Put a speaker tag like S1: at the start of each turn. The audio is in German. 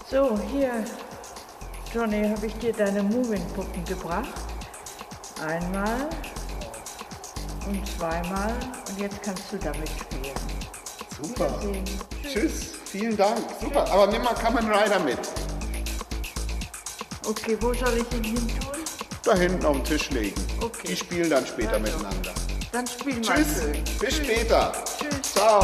S1: So, hier, Johnny, habe ich dir deine Muminpuppen gebracht. Einmal und zweimal und jetzt kannst du damit spielen.
S2: Super. Tschüss, vielen Dank. Super, aber nimm mal Kamen Rider mit.
S1: Okay, wo soll ich ihn hin tun?
S2: Da hinten auf den Tisch legen.
S1: Okay.
S2: Die spielen dann später miteinander.
S1: Dann spielen wir.
S2: Tschüss, bis später.
S1: Tschüss.
S2: Ciao.